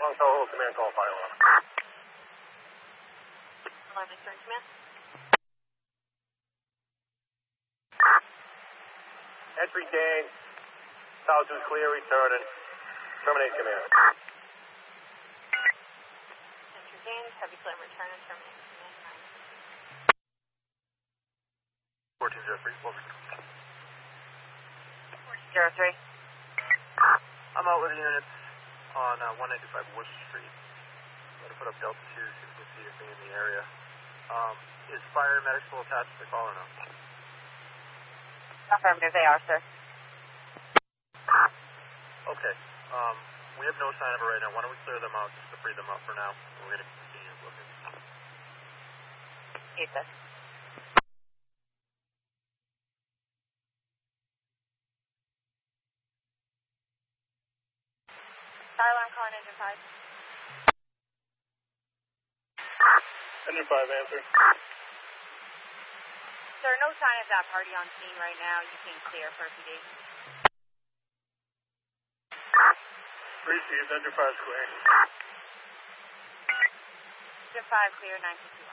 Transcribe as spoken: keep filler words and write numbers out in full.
Long Toho Command, call fire alarm. Alarm Eastern Command. Entry gain. South two clear, returning. Terminate command. Entry gain, heavy clear, return and terminate command. fourteen zero three, over. fourteen zero three. I'm out with the units on uh, one ninety-five Worcester Street. I'm going to put up Delta two, see if we can see anything in the area. Um, is fire medics still attached to the call or no? Affirmative, they are, sir. Okay. Um, we have no sign of it right now. Why don't we clear them out just to free them up for now? We're going to continue looking. Yes, sir. Fire alarm calling engine five. Engine five, answer. Sir, no sign of that party on scene right now. You can clear for a few days. Received, engine five square. Engine five clear, nine sixty.